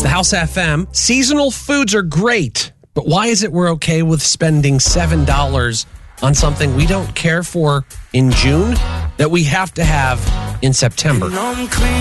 the House FM. Seasonal foods are great, but why is it we're okay with spending $7 on something we don't care for in June that we have to have in September?